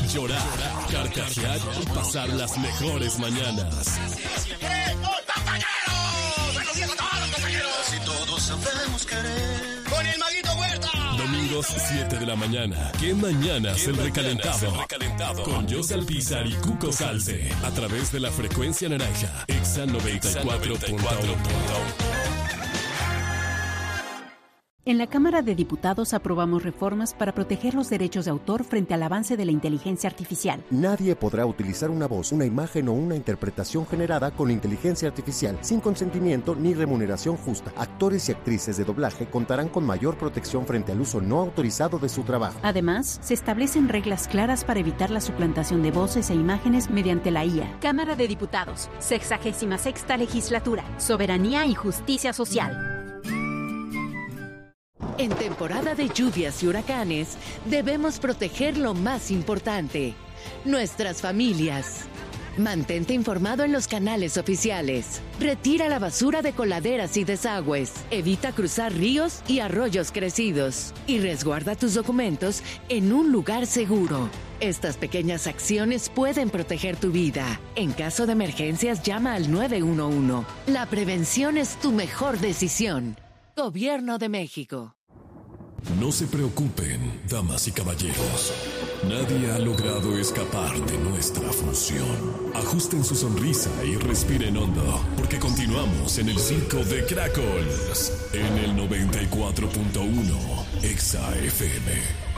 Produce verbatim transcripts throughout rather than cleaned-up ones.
llorar, carcajear y pasar las mejores mañanas. ¡Eh, compañeros! ¡Buenos días a todos, compañeros! Si todos sabemos querer. ¡Con el Maguito Huerta! Domingos siete de la mañana. ¿Qué mañanas el recalentado? El recalentado. Con José Alpizar y Cuco Salce. A través de la frecuencia naranja. Exa noventa y cuatro punto uno. En la Cámara de Diputados aprobamos reformas para proteger los derechos de autor frente al avance de la inteligencia artificial. Nadie podrá utilizar una voz, una imagen o una interpretación generada con inteligencia artificial sin consentimiento ni remuneración justa. Actores y actrices de doblaje contarán con mayor protección frente al uso no autorizado de su trabajo. Además, se establecen reglas claras para evitar la suplantación de voces e imágenes mediante la I A. Cámara de Diputados, sexagésima sexta legislatura, soberanía y justicia social. En temporada de lluvias y huracanes, debemos proteger lo más importante, nuestras familias. Mantente informado en los canales oficiales. Retira la basura de coladeras y desagües. Evita cruzar ríos y arroyos crecidos. Y resguarda tus documentos en un lugar seguro. Estas pequeñas acciones pueden proteger tu vida. En caso de emergencias, llama al nueve uno uno. La prevención es tu mejor decisión. Gobierno de México. No se preocupen, damas y caballeros. Nadie ha logrado escapar de nuestra función. Ajusten su sonrisa y respiren hondo, porque continuamos en el circo de Crackles, en el noventa y cuatro punto uno Exa F M.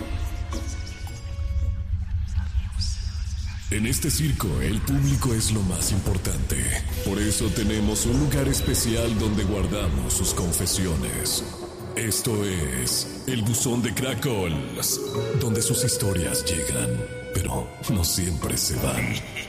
En este circo, el público es lo más importante. Por eso tenemos un lugar especial donde guardamos sus confesiones. Esto es el buzón de Crackles, donde sus historias llegan, pero no siempre se van.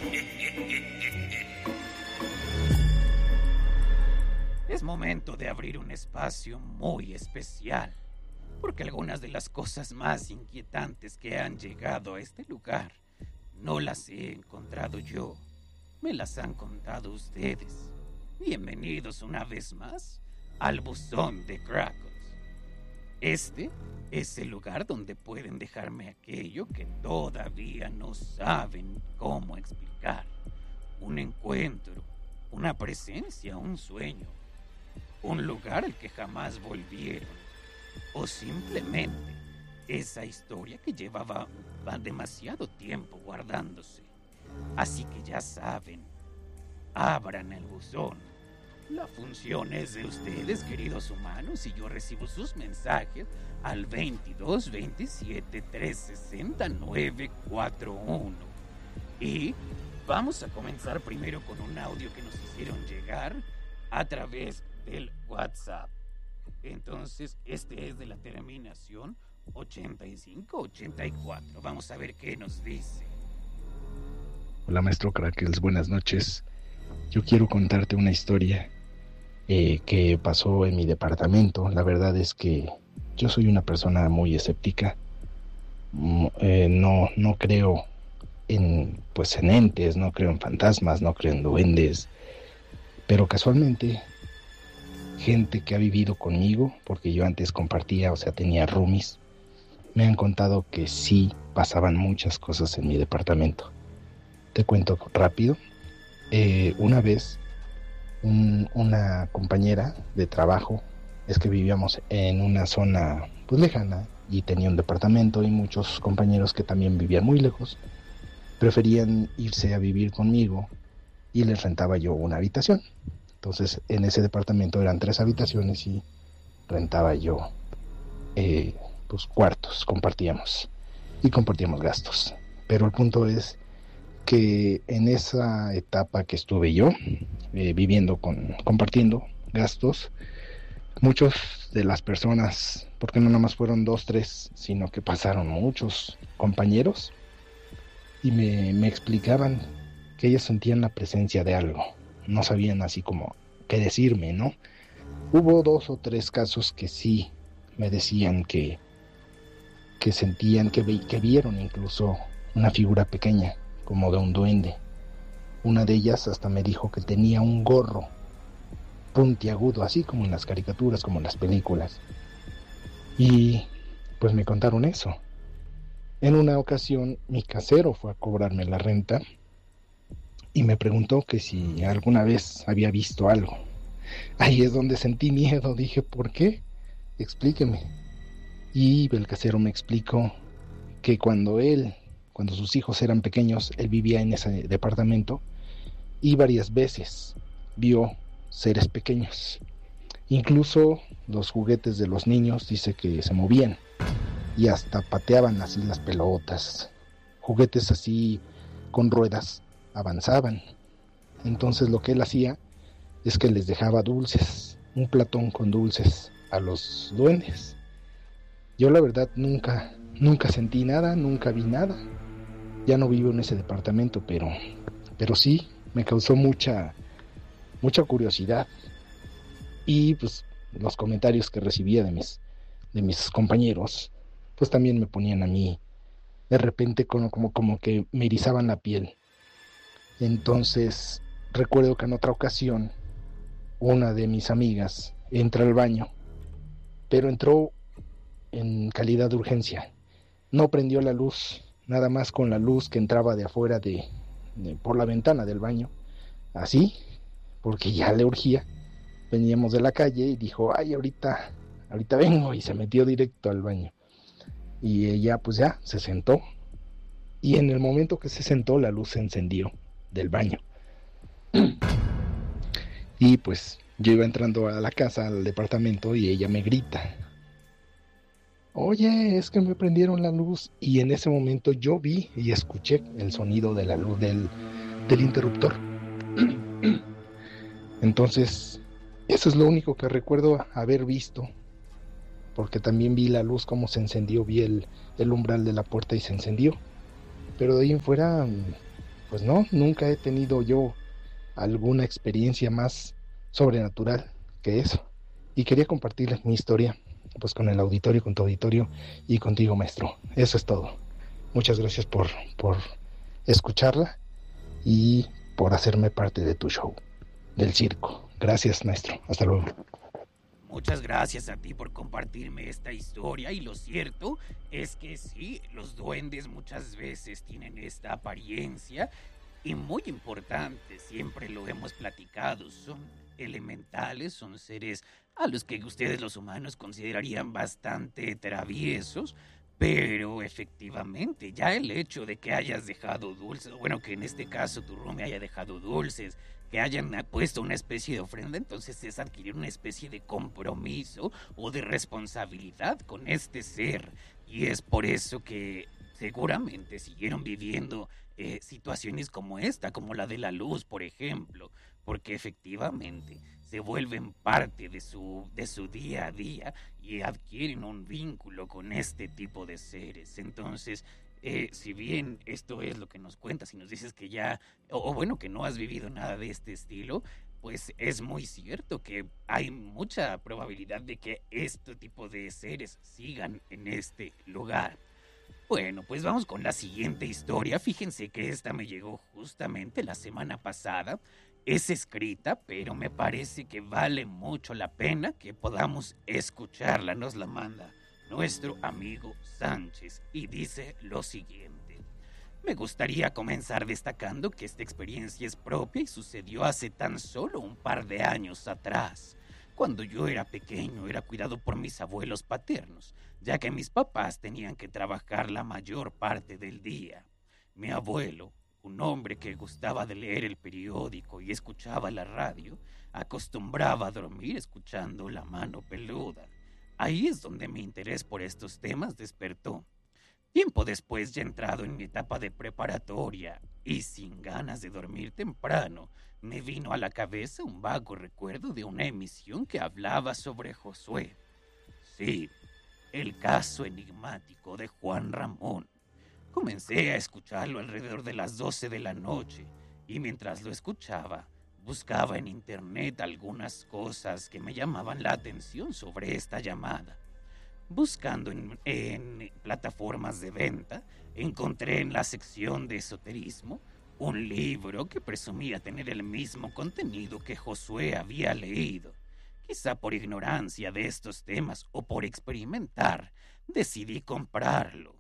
Es momento de abrir un espacio muy especial, porque algunas de las cosas más inquietantes que han llegado a este lugar no las he encontrado yo, me las han contado ustedes. Bienvenidos una vez más al buzón de Crackles. Este es el lugar donde pueden dejarme aquello que todavía no saben cómo explicar. Un encuentro, una presencia, un sueño. Un lugar al que jamás volvieron. O simplemente esa historia que llevaba demasiado tiempo guardándose. Así que ya saben, abran el buzón. La función es de ustedes, queridos humanos, y yo recibo sus mensajes al veintidós veintisiete trescientos sesenta nueve cuarenta y uno. Y vamos a comenzar primero con un audio que nos hicieron llegar a través del WhatsApp. Entonces, este es de la terminación ochenta y cinco ochenta y cuatro. Vamos a ver qué nos dice. Hola, maestro Crackles, buenas noches. Yo quiero contarte una historia Eh, que pasó en mi departamento. La verdad es que yo soy una persona muy escéptica. Eh, no, no creo en, pues, en entes, no creo en fantasmas, no creo en duendes. Pero casualmente, gente que ha vivido conmigo, porque yo antes compartía, o sea, tenía roomies, me han contado que sí pasaban muchas cosas en mi departamento. Te cuento rápido. Eh, una vez Un, una compañera de trabajo, es que vivíamos en una zona pues lejana y tenía un departamento, y muchos compañeros que también vivían muy lejos preferían irse a vivir conmigo y les rentaba yo una habitación. Entonces en ese departamento eran tres habitaciones y rentaba yo eh, pues cuartos, compartíamos y compartíamos gastos. Pero el punto es que en esa etapa que estuve yo eh, viviendo con, compartiendo gastos, muchos de las personas, porque no nada más fueron dos, tres, sino que pasaron muchos compañeros y me, me explicaban que ellos sentían la presencia de algo, no sabían así como qué decirme, ¿no? Hubo dos o tres casos que sí me decían que que sentían, que, vi, que vieron incluso una figura pequeña como de un duende. Una de ellas hasta me dijo que tenía un gorro puntiagudo, así como en las caricaturas, como en las películas. Y pues me contaron eso. En una ocasión mi casero fue a cobrarme la renta y me preguntó que si alguna vez había visto algo. Ahí es donde sentí miedo, dije, ¿por qué? Explíqueme. Y el casero me explicó que cuando él, cuando sus hijos eran pequeños, él vivía en ese departamento y varias veces vio seres pequeños. Incluso los juguetes de los niños dice que se movían y hasta pateaban así las pelotas. Juguetes así con ruedas avanzaban. Entonces lo que él hacía es que les dejaba dulces, un platón con dulces a los duendes. Yo la verdad nunca, nunca sentí nada, nunca vi nada. Ya no vivo en ese departamento, pero, pero sí me causó mucha, mucha curiosidad. Y pues los comentarios que recibía de mis, de mis compañeros, pues también me ponían a mí, de repente como, como, como que me erizaban la piel. Entonces recuerdo que en otra ocasión una de mis amigas entra al baño, pero entró en calidad de urgencia. No prendió la luz, nada más con la luz que entraba de afuera de, de por la ventana del baño, así, porque ya le urgía. Veníamos de la calle y dijo, ay, ahorita, ahorita vengo, y se metió directo al baño. Y ella pues ya se sentó, y en el momento que se sentó la luz se encendió del baño. Y pues yo iba entrando a la casa, al departamento, y ella me grita, oye, es que me prendieron la luz. Y en ese momento yo vi y escuché el sonido de la luz del, del interruptor. Entonces, eso es lo único que recuerdo haber visto, porque también vi la luz como se encendió, vi el, el umbral de la puerta y se encendió. Pero de ahí en fuera, pues no, nunca he tenido yo alguna experiencia más sobrenatural que eso. Y quería compartirles mi historia pues con el auditorio, con tu auditorio y contigo, maestro. Eso es todo. Muchas gracias por, por escucharla y por hacerme parte de tu show, del circo. Gracias, maestro. Hasta luego. Muchas gracias a ti por compartirme esta historia, y lo cierto es que sí, los duendes muchas veces tienen esta apariencia, y muy importante, siempre lo hemos platicado, son elementales, son seres a los que ustedes los humanos considerarían bastante traviesos, pero efectivamente ya el hecho de que hayas dejado dulces, bueno, que en este caso tu roomie haya dejado dulces, que hayan puesto una especie de ofrenda, entonces es adquirir una especie de compromiso o de responsabilidad con este ser, y es por eso que seguramente siguieron viviendo eh, situaciones como esta, como la de la luz, por ejemplo, porque efectivamente se vuelven parte de su, de su día a día y adquieren un vínculo con este tipo de seres. Entonces, eh, si bien esto es lo que nos cuentas y nos dices que ya, o, o bueno, que no has vivido nada de este estilo, pues es muy cierto que hay mucha probabilidad de que este tipo de seres sigan en este lugar. Bueno, pues vamos con la siguiente historia. Fíjense que esta me llegó justamente la semana pasada. Es escrita, pero me parece que vale mucho la pena que podamos escucharla. Nos la manda nuestro amigo Sánchez y dice lo siguiente. Me gustaría comenzar destacando que esta experiencia es propia y sucedió hace tan solo un par de años atrás. Cuando yo era pequeño era cuidado por mis abuelos paternos, ya que mis papás tenían que trabajar la mayor parte del día. Mi abuelo, un hombre que gustaba de leer el periódico y escuchaba la radio, acostumbraba a dormir escuchando La Mano Peluda. Ahí es donde mi interés por estos temas despertó. Tiempo después, ya entrado en mi etapa de preparatoria y sin ganas de dormir temprano, me vino a la cabeza un vago recuerdo de una emisión que hablaba sobre Josué. Sí, el caso enigmático de Juan Ramón. Comencé a escucharlo alrededor de las doce de la noche y mientras lo escuchaba, buscaba en internet algunas cosas que me llamaban la atención sobre esta llamada. Buscando en, en plataformas de venta, encontré en la sección de esoterismo un libro que presumía tener el mismo contenido que Josué había leído. Quizá por ignorancia de estos temas o por experimentar, decidí comprarlo.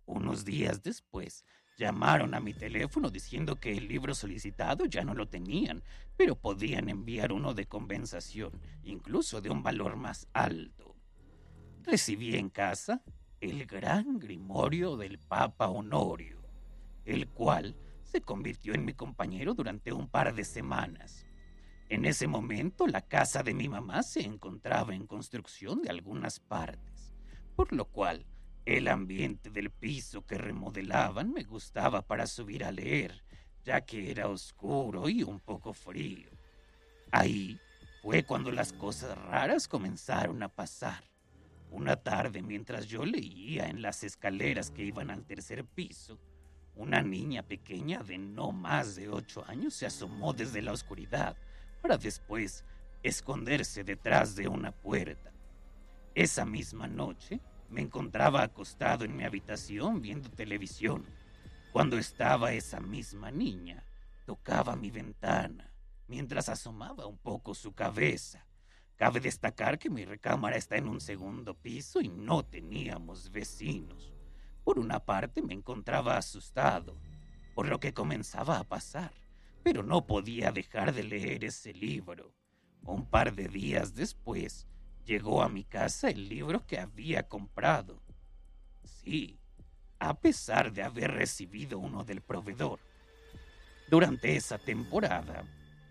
Unos días después, llamaron a mi teléfono diciendo que el libro solicitado ya no lo tenían, pero podían enviar uno de compensación, incluso de un valor más alto. Recibí en casa el gran grimorio del Papa Honorio, el cual se convirtió en mi compañero durante un par de semanas. En ese momento, la casa de mi mamá se encontraba en construcción de algunas partes, por lo cual el ambiente del piso que remodelaban me gustaba para subir a leer, ya que era oscuro y un poco frío. Ahí fue cuando las cosas raras comenzaron a pasar. Una tarde, mientras yo leía en las escaleras que iban al tercer piso, una niña pequeña de no más de ocho años se asomó desde la oscuridad para después esconderse detrás de una puerta. Esa misma noche me encontraba acostado en mi habitación viendo televisión, cuando estaba esa misma niña, tocaba mi ventana, mientras asomaba un poco su cabeza. Cabe destacar que mi recámara está en un segundo piso y no teníamos vecinos. Por una parte me encontraba asustado por lo que comenzaba a pasar, pero no podía dejar de leer ese libro. Un par de días después, llegó a mi casa el libro que había comprado. Sí, a pesar de haber recibido uno del proveedor. Durante esa temporada,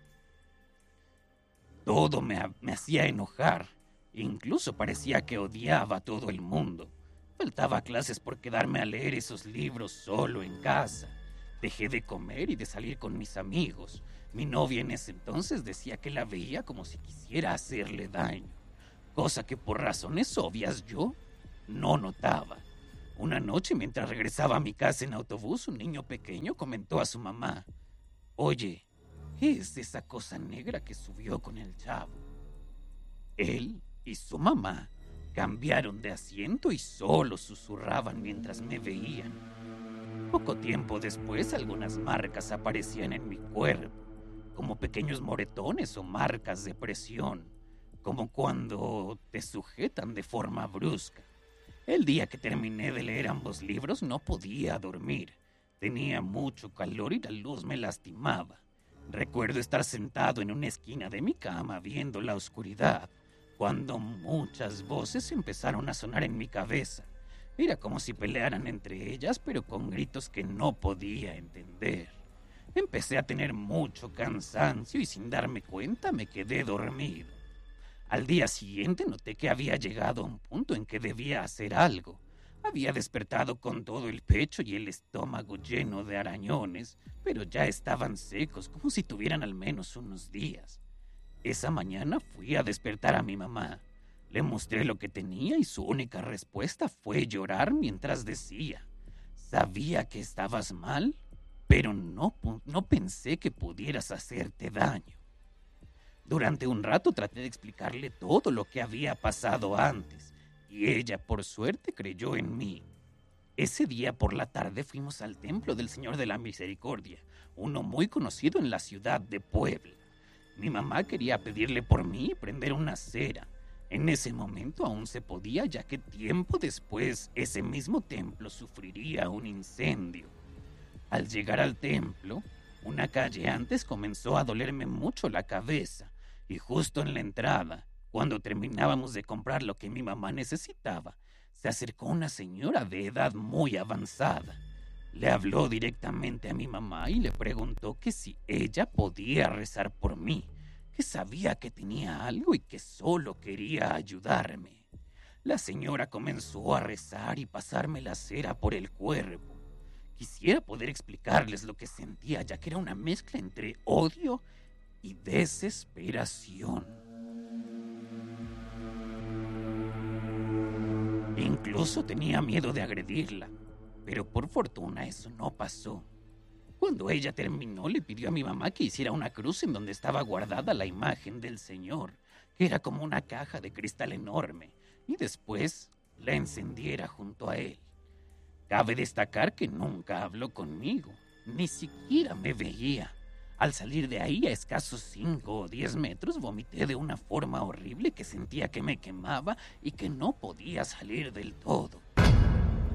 todo me, me hacía enojar. Incluso parecía que odiaba a todo el mundo. Faltaba a clases por quedarme a leer esos libros solo en casa. Dejé de comer y de salir con mis amigos. Mi novia en ese entonces decía que la veía como si quisiera hacerle daño, cosa que por razones obvias yo no notaba. Una noche, mientras regresaba a mi casa en autobús, un niño pequeño comentó a su mamá: «Oye, ¿qué es esa cosa negra que subió con el chavo?». Él y su mamá cambiaron de asiento y solo susurraban mientras me veían. Poco tiempo después, algunas marcas aparecían en mi cuerpo, como pequeños moretones o marcas de presión, como cuando te sujetan de forma brusca. El día que terminé de leer ambos libros no podía dormir. Tenía mucho calor y la luz me lastimaba. Recuerdo estar sentado en una esquina de mi cama viendo la oscuridad, cuando muchas voces empezaron a sonar en mi cabeza. Era como si pelearan entre ellas, pero con gritos que no podía entender. Empecé a tener mucho cansancio y sin darme cuenta me quedé dormido. Al día siguiente noté que había llegado a un punto en que debía hacer algo. Había despertado con todo el pecho y el estómago lleno de arañones, pero ya estaban secos, como si tuvieran al menos unos días. Esa mañana fui a despertar a mi mamá. Le mostré lo que tenía y su única respuesta fue llorar mientras decía: «Sabía que estabas mal, pero no, no pensé que pudieras hacerte daño». Durante un rato traté de explicarle todo lo que había pasado antes, y ella, por suerte, creyó en mí. Ese día por la tarde fuimos al templo del Señor de la Misericordia, uno muy conocido en la ciudad de Puebla. Mi mamá quería pedirle por mí y prender una cera. En ese momento aún se podía, ya que tiempo después ese mismo templo sufriría un incendio. Al llegar al templo, una calle antes comenzó a dolerme mucho la cabeza, y justo en la entrada, cuando terminábamos de comprar lo que mi mamá necesitaba, se acercó una señora de edad muy avanzada. Le habló directamente a mi mamá y le preguntó que si ella podía rezar por mí, que sabía que tenía algo y que solo quería ayudarme. La señora comenzó a rezar y pasarme la cera por el cuerpo. Quisiera poder explicarles lo que sentía, ya que era una mezcla entre odio y desesperación. Incluso tenía miedo de agredirla, pero por fortuna eso no pasó. Cuando ella terminó, le pidió a mi mamá que hiciera una cruz en donde estaba guardada la imagen del Señor, que era como una caja de cristal enorme, y después la encendiera junto a él. Cabe destacar que nunca habló conmigo, ni siquiera me veía. Al salir de ahí, a escasos cinco o diez metros, vomité de una forma horrible que sentía que me quemaba y que no podía salir del todo.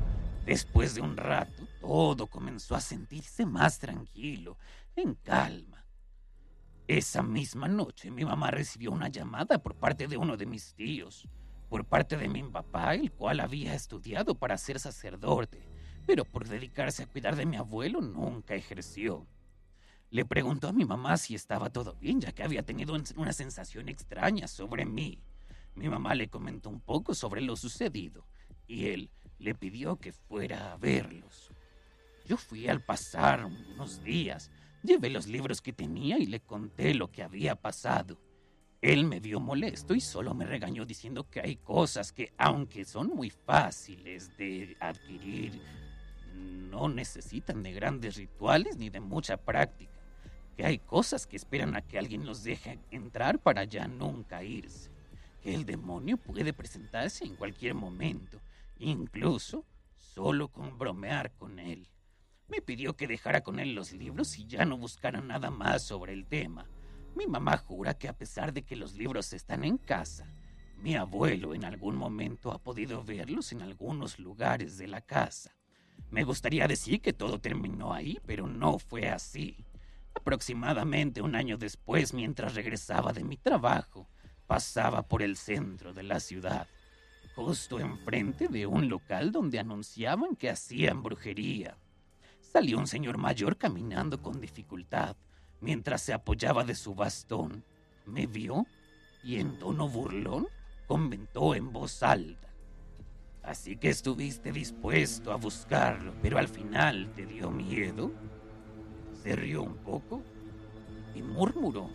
Después de un rato, todo comenzó a sentirse más tranquilo, en calma. Esa misma noche, mi mamá recibió una llamada por parte de uno de mis tíos, por parte de mi papá, el cual había estudiado para ser sacerdote, pero por dedicarse a cuidar de mi abuelo nunca ejerció. Le preguntó a mi mamá si estaba todo bien, ya que había tenido una sensación extraña sobre mí. Mi mamá le comentó un poco sobre lo sucedido, y él le pidió que fuera a verlos. Yo fui al pasar unos días, llevé los libros que tenía y le conté lo que había pasado. Él me vio molesto y solo me regañó diciendo que hay cosas que, aunque son muy fáciles de adquirir, no necesitan de grandes rituales ni de mucha práctica. Que hay cosas que esperan a que alguien los deje entrar para ya nunca irse. Que el demonio puede presentarse en cualquier momento, incluso solo con bromear con él. Me pidió que dejara con él los libros y ya no buscara nada más sobre el tema. Mi mamá jura que a pesar de que los libros están en casa, mi abuelo en algún momento ha podido verlos en algunos lugares de la casa. Me gustaría decir que todo terminó ahí, pero no fue así. Aproximadamente un año después, mientras regresaba de mi trabajo, pasaba por el centro de la ciudad, justo enfrente de un local donde anunciaban que hacían brujería. Salió un señor mayor caminando con dificultad, mientras se apoyaba de su bastón. Me vio y en tono burlón comentó en voz alta: «Así que estuviste dispuesto a buscarlo, pero al final te dio miedo». Se rió un poco y murmuró: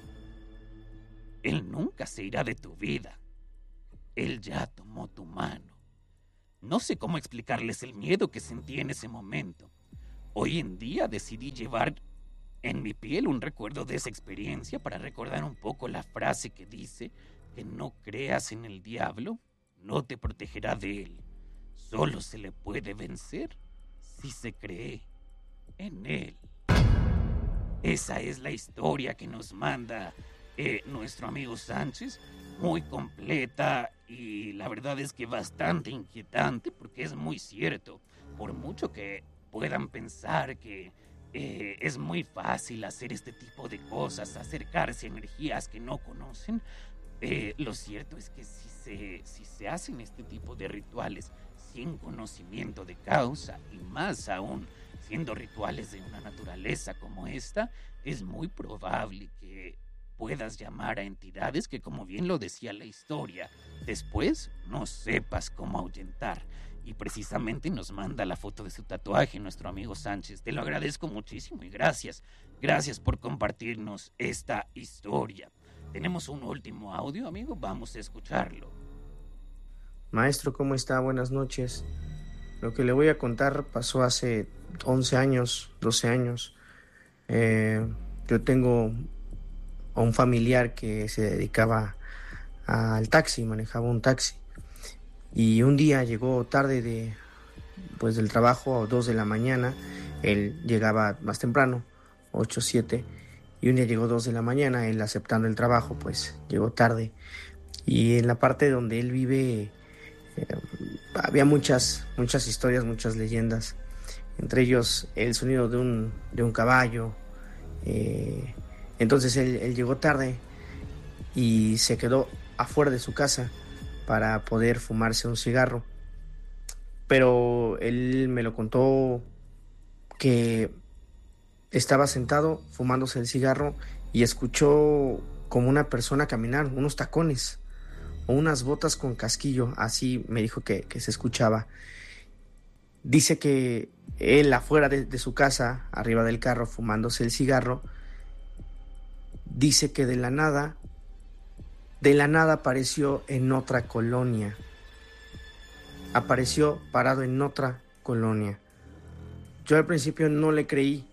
«Él nunca se irá de tu vida. Él ya tomó tu mano». No sé cómo explicarles el miedo que sentí en ese momento. Hoy en día decidí llevar en mi piel un recuerdo de esa experiencia para recordar un poco la frase que dice que no creas en el diablo, no te protegerá de él. Solo se le puede vencer si se cree en él. Esa es la historia que nos manda eh, nuestro amigo Sánchez, muy completa y la verdad es que bastante inquietante, porque es muy cierto. Por mucho que puedan pensar que eh, es muy fácil hacer este tipo de cosas, acercarse a energías que no conocen, eh, lo cierto es que si se, si se hacen este tipo de rituales sin conocimiento de causa, y más aún siendo rituales de una naturaleza como esta, es muy probable que puedas llamar a entidades que, como bien lo decía la historia, después no sepas cómo ahuyentar. Y precisamente nos manda la foto de su tatuaje nuestro amigo Sánchez. Te lo agradezco muchísimo y gracias. Gracias por compartirnos esta historia. Tenemos un último audio, amigo. Vamos a escucharlo. Maestro, ¿cómo está? Buenas noches. Lo que le voy a contar pasó hace once años, doce años. Eh, yo tengo a un familiar que se dedicaba al taxi, manejaba un taxi. Y un día llegó tarde de, pues, del trabajo a dos de la mañana. Él llegaba más temprano, ocho, siete. Y un día llegó dos de la mañana, él aceptando el trabajo, pues llegó tarde. Y en la parte donde él vive eh, había muchas, muchas historias, muchas leyendas. Entre ellos el sonido de un, de un caballo. Eh, entonces él, él llegó tarde y se quedó afuera de su casa para poder fumarse un cigarro. Pero él me lo contó que estaba sentado fumándose el cigarro y escuchó como una persona caminar, unos tacones o unas botas con casquillo, así me dijo que, que se escuchaba. Dice que él afuera de, de su casa, arriba del carro, fumándose el cigarro, dice que de la nada, de la nada apareció en otra colonia. Apareció parado en otra colonia. Yo al principio no le creí,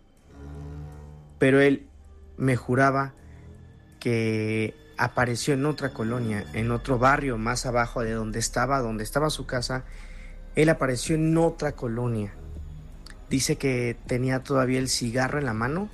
pero él me juraba que apareció en otra colonia, en otro barrio más abajo de donde estaba, donde estaba su casa. Él apareció en otra colonia. Dice que tenía todavía el cigarro en la mano.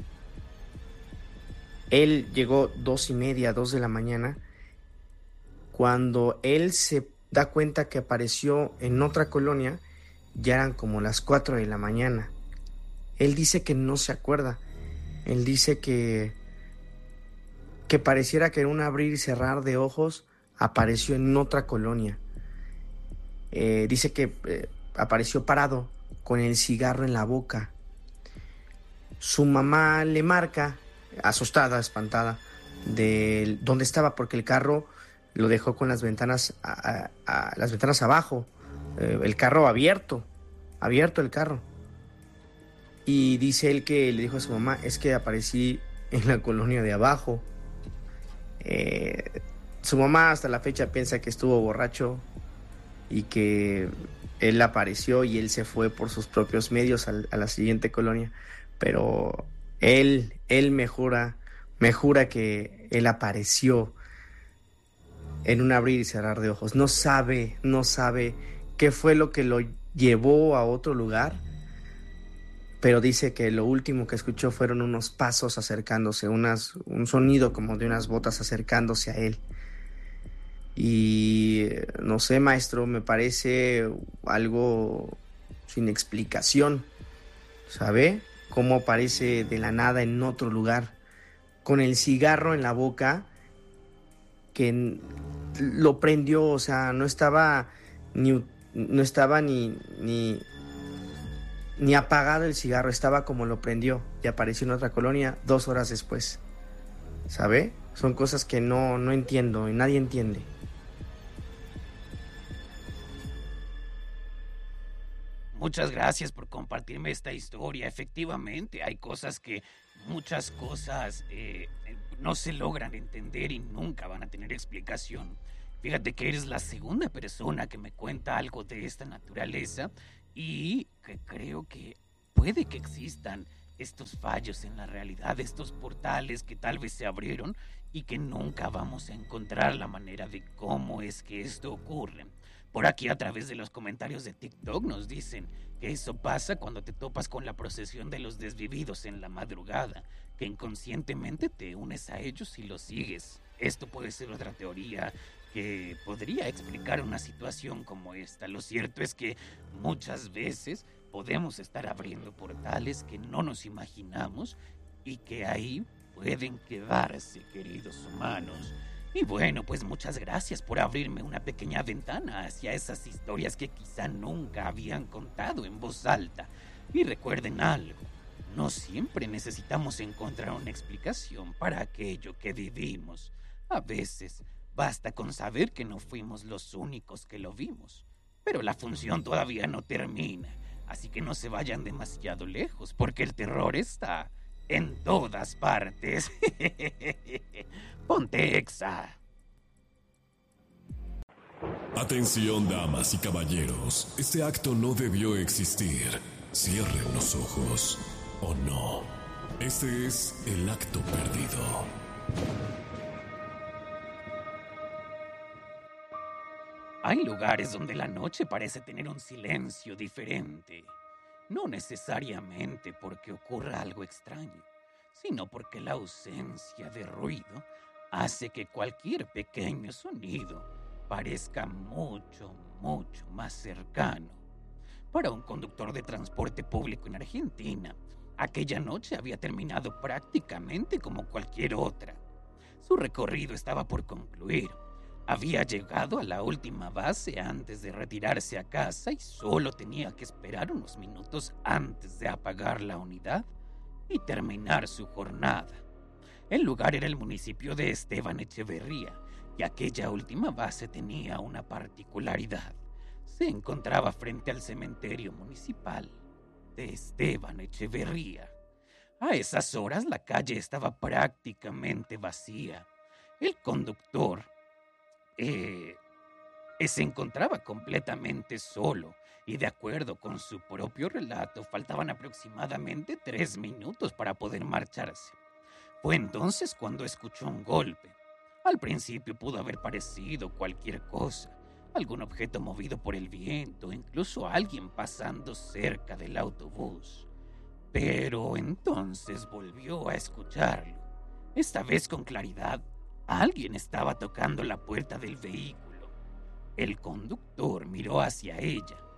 Él llegó dos y media, dos de la mañana. Cuando él se da cuenta que apareció en otra colonia, Ya eran como las cuatro de la mañana. Él dice que no se acuerda. Él dice que, que pareciera que en un abrir y cerrar de ojos apareció en otra colonia. Eh, dice que eh, apareció parado con el cigarro en la boca. Su mamá le marca, asustada, espantada, de dónde estaba, porque el carro lo dejó con las ventanas, a, a, a, las ventanas abajo, eh, el carro abierto, abierto el carro. Y dice él que le dijo a su mamá, es que aparecí en la colonia de abajo. Eh, su mamá hasta la fecha piensa que estuvo borracho y que él apareció y él se fue por sus propios medios a, a la siguiente colonia. Pero él, él me jura, me jura que él apareció en un abrir y cerrar de ojos. No sabe, no sabe qué fue lo que lo llevó a otro lugar, pero dice que lo último que escuchó fueron unos pasos acercándose, unas, un sonido como de unas botas acercándose a él. Y no sé, maestro, me parece algo sin explicación, ¿sabe? Cómo aparece de la nada en otro lugar, con el cigarro en la boca, que lo prendió, o sea, no estaba ni, no estaba ni, ni, ni apagado el cigarro, estaba como lo prendió y apareció en otra colonia dos horas después, ¿sabe? Son cosas que no, no entiendo y nadie entiende. Muchas gracias por compartirme esta historia. Efectivamente, hay cosas que, muchas cosas eh, no se logran entender y nunca van a tener explicación. Fíjate que eres la segunda persona que me cuenta algo de esta naturaleza y que creo que puede que existan estos fallos en la realidad, estos portales que tal vez se abrieron y que nunca vamos a encontrar la manera de cómo es que esto ocurre. Por aquí a través de los comentarios de TikTok nos dicen que eso pasa cuando te topas con la procesión de los desvividos en la madrugada, que inconscientemente te unes a ellos y los sigues. Esto puede ser otra teoría que podría explicar una situación como esta. Lo cierto es que muchas veces podemos estar abriendo portales que no nos imaginamos y que ahí pueden quedarse, queridos humanos. Y bueno, pues muchas gracias por abrirme una pequeña ventana hacia esas historias que quizá nunca habían contado en voz alta. Y recuerden algo, no siempre necesitamos encontrar una explicación para aquello que vivimos. A veces basta con saber que no fuimos los únicos que lo vimos. Pero la función todavía no termina, así que no se vayan demasiado lejos, porque el terror está en todas partes. Ponte Exa. Atención, damas y caballeros. Este acto no debió existir. Cierren los ojos. ¿O no? Este es el acto perdido. Hay lugares donde la noche parece tener un silencio diferente. No necesariamente porque ocurra algo extraño, sino porque la ausencia de ruido hace que cualquier pequeño sonido parezca mucho, mucho más cercano. Para un conductor de transporte público en Argentina, aquella noche había terminado prácticamente como cualquier otra. Su recorrido estaba por concluir. Había llegado a la última base antes de retirarse a casa y solo tenía que esperar unos minutos antes de apagar la unidad y terminar su jornada. El lugar era el municipio de Esteban Echeverría, y aquella última base tenía una particularidad. Se encontraba frente al cementerio municipal de Esteban Echeverría. A esas horas la calle estaba prácticamente vacía. El conductor eh, se encontraba completamente solo, y de acuerdo con su propio relato, faltaban aproximadamente tres minutos para poder marcharse. Fue entonces cuando escuchó un golpe. Al principio pudo haber parecido cualquier cosa, algún objeto movido por el viento, incluso alguien pasando cerca del autobús. Pero entonces volvió a escucharlo. Esta vez con claridad, alguien estaba tocando la puerta del vehículo. El conductor miró hacia ella.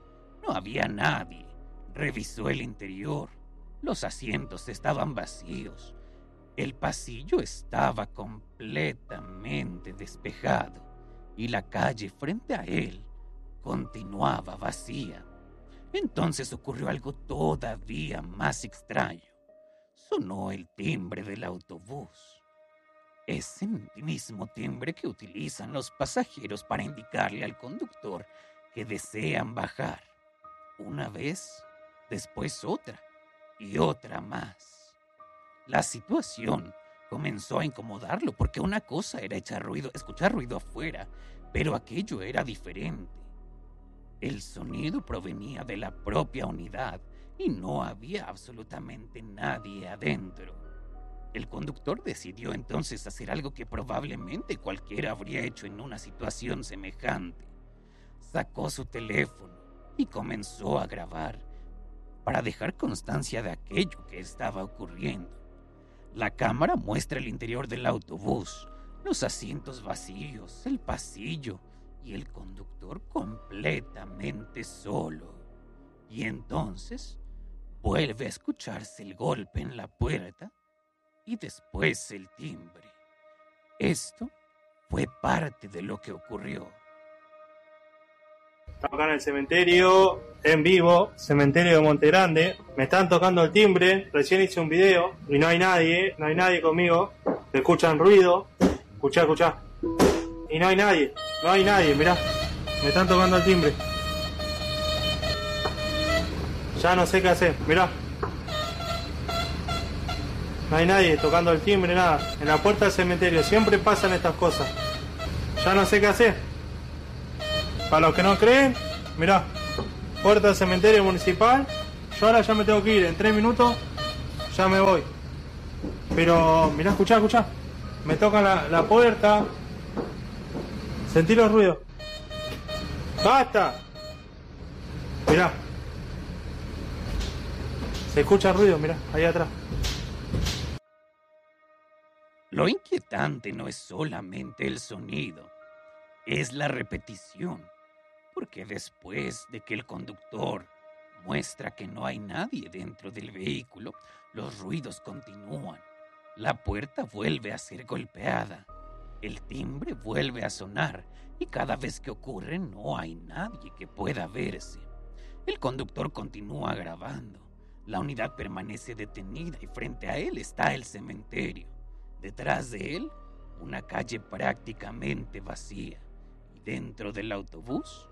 No había nadie. Revisó el interior. Los asientos estaban vacíos. El pasillo estaba completamente despejado y la calle frente a él continuaba vacía. Entonces ocurrió algo todavía más extraño. Sonó el timbre del autobús. Ese mismo timbre que utilizan los pasajeros para indicarle al conductor que desean bajar. Una vez, después otra y otra más. La situación comenzó a incomodarlo porque una cosa era echar ruido, escuchar ruido afuera, pero aquello era diferente. El sonido provenía de la propia unidad y no había absolutamente nadie adentro. El conductor decidió entonces hacer algo que probablemente cualquiera habría hecho en una situación semejante. Sacó su teléfono y comenzó a grabar para dejar constancia de aquello que estaba ocurriendo. La cámara muestra el interior del autobús, los asientos vacíos, el pasillo y el conductor completamente solo. Y entonces vuelve a escucharse el golpe en la puerta y después el timbre. Esto fue parte de lo que ocurrió. Estamos acá en el cementerio, en vivo, cementerio de Monte Grande. Me están tocando el timbre, recién hice un video y no hay nadie, no hay nadie conmigo. Se escuchan ruido, escuchá, escuchá. Y no hay nadie, no hay nadie, mirá. Me están tocando el timbre. Ya no sé qué hacer, mirá. No hay nadie tocando el timbre, nada. En la puerta del cementerio siempre pasan estas cosas. Ya no sé qué hacer. Para los que no creen, mirá. Puerta del cementerio municipal. Yo ahora ya me tengo que ir. En tres minutos ya me voy. Pero, mirá, escuchá, escuchá. Me tocan la, la puerta. Sentí los ruidos. ¡Basta! Mirá. Se escucha ruido, mirá, ahí atrás. Lo inquietante no es solamente el sonido, es la repetición, porque después de que el conductor muestra que no hay nadie dentro del vehículo, los ruidos continúan. La puerta vuelve a ser golpeada, el timbre vuelve a sonar y cada vez que ocurre no hay nadie que pueda verse. El conductor continúa grabando, la unidad permanece detenida y frente a él está el cementerio. Detrás de él, una calle prácticamente vacía. Y dentro del autobús,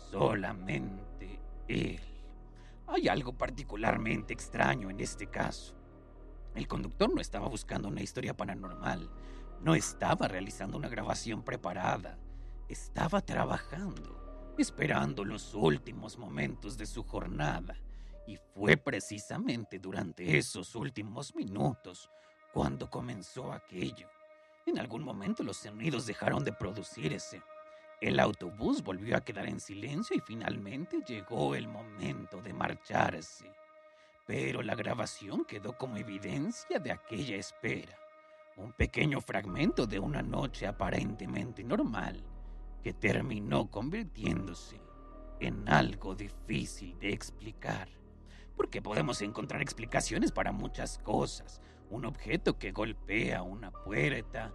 solamente él. Hay algo particularmente extraño en este caso. El conductor no estaba buscando una historia paranormal. No estaba realizando una grabación preparada. Estaba trabajando, esperando los últimos momentos de su jornada. Y fue precisamente durante esos últimos minutos cuando comenzó aquello. En algún momento los sonidos dejaron de producirse. El autobús volvió a quedar en silencio y finalmente llegó el momento de marcharse. Pero la grabación quedó como evidencia de aquella espera. Un pequeño fragmento de una noche aparentemente normal que terminó convirtiéndose en algo difícil de explicar. Porque podemos encontrar explicaciones para muchas cosas. Un objeto que golpea una puerta,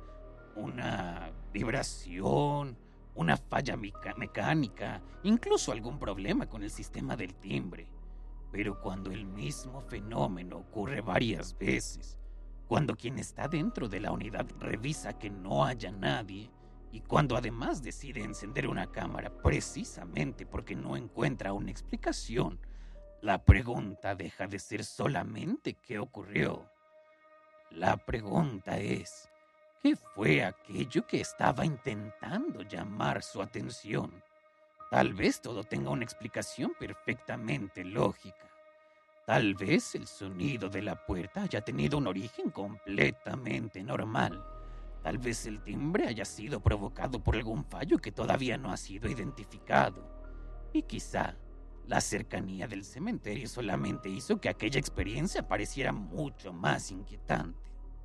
una vibración, una falla meca- mecánica, incluso algún problema con el sistema del timbre. Pero cuando el mismo fenómeno ocurre varias veces, cuando quien está dentro de la unidad revisa que no haya nadie, y cuando además decide encender una cámara precisamente porque no encuentra una explicación, la pregunta deja de ser solamente qué ocurrió. La pregunta es, ¿qué fue aquello que estaba intentando llamar su atención? Tal vez todo tenga una explicación perfectamente lógica. Tal vez el sonido de la puerta haya tenido un origen completamente normal. Tal vez el timbre haya sido provocado por algún fallo que todavía no ha sido identificado. Y quizá la cercanía del cementerio solamente hizo que aquella experiencia pareciera mucho más inquietante.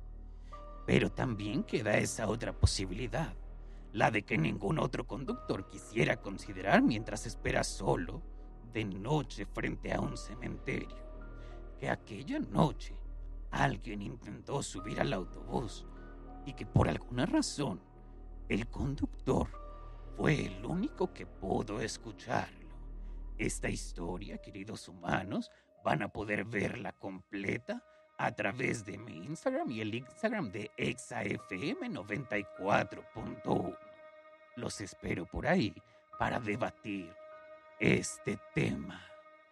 Pero también queda esa otra posibilidad, la de que ningún otro conductor quisiera considerar mientras espera solo, de noche frente a un cementerio, que aquella noche alguien intentó subir al autobús y que por alguna razón el conductor fue el único que pudo escucharlo. Esta historia, queridos humanos, van a poder verla completa a través de mi Instagram y el Instagram de Exa F M noventa y cuatro punto uno. Los espero por ahí para debatir este tema.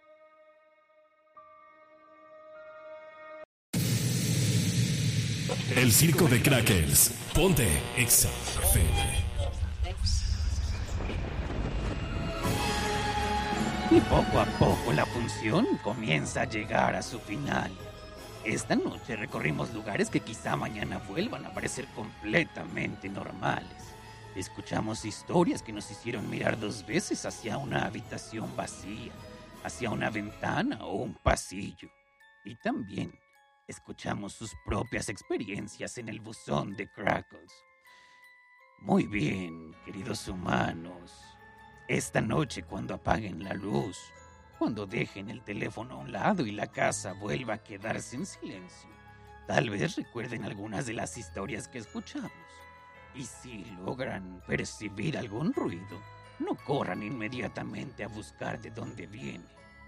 El circo de Crackles. Ponte Exa F M. Y poco a poco la función comienza a llegar a su final. Esta noche recorrimos lugares que quizá mañana vuelvan a parecer completamente normales. Escuchamos historias que nos hicieron mirar dos veces hacia una habitación vacía, hacia una ventana o un pasillo. Y también escuchamos sus propias experiencias en el buzón de Crackles. Muy bien, queridos humanos. Esta noche, cuando apaguen la luz, cuando dejen el teléfono a un lado y la casa vuelva a quedarse en silencio, tal vez recuerden algunas de las historias que escuchamos. Y si logran percibir algún ruido, no corran inmediatamente a buscar de dónde viene.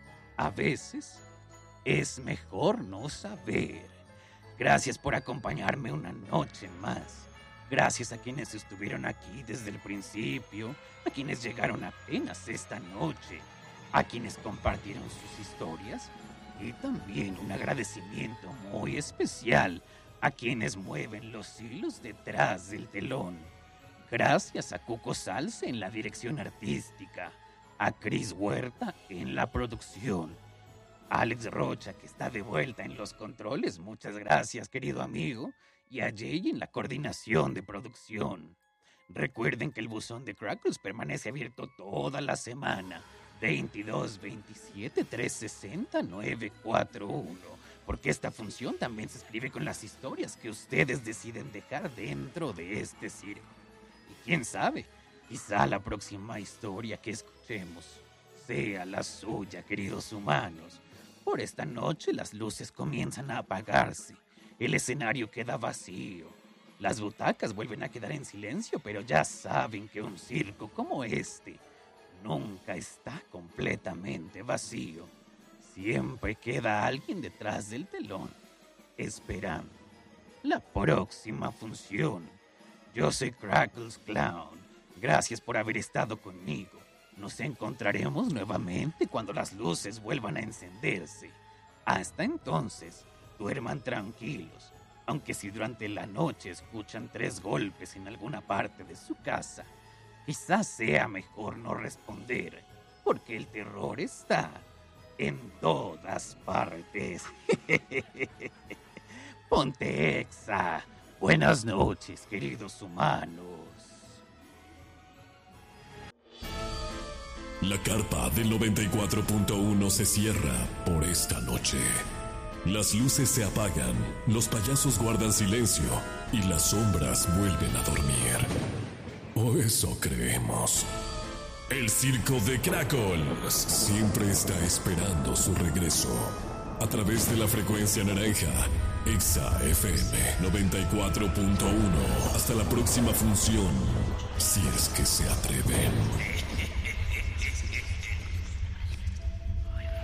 A veces es mejor no saber. Gracias por acompañarme una noche más. Gracias a quienes estuvieron aquí desde el principio, a quienes llegaron apenas esta noche, a quienes compartieron sus historias y también un agradecimiento muy especial a quienes mueven los hilos detrás del telón. Gracias a Cuco Salce en la dirección artística, a Cris Huerta en la producción, a Alex Rocha que está de vuelta en los controles, muchas gracias querido amigo, y a Jay en la coordinación de producción. Recuerden que el buzón de Crackles permanece abierto toda la semana, veintidós veintisiete trescientos sesenta novecientos cuarenta y uno, porque esta función también se escribe con las historias que ustedes deciden dejar dentro de este circo. Y quién sabe, quizá la próxima historia que escuchemos sea la suya, queridos humanos. Por esta noche las luces comienzan a apagarse. El escenario queda vacío. Las butacas vuelven a quedar en silencio, pero ya saben que un circo como este nunca está completamente vacío. Siempre queda alguien detrás del telón, esperando la próxima función. Yo soy Crackles Clown. Gracias por haber estado conmigo. Nos encontraremos nuevamente cuando las luces vuelvan a encenderse. Hasta entonces, duerman tranquilos, aunque si durante la noche escuchan tres golpes en alguna parte de su casa, quizás sea mejor no responder, porque el terror está en todas partes. Ponte Exa. Buenas noches, queridos humanos. La carpa del noventa y cuatro punto uno se cierra por esta noche. Las luces se apagan, los payasos guardan silencio y las sombras vuelven a dormir. O eso creemos. El circo de Crackles siempre está esperando su regreso. A través de la frecuencia naranja, Exa F M noventa y cuatro punto uno. Hasta la próxima función, si es que se atreven.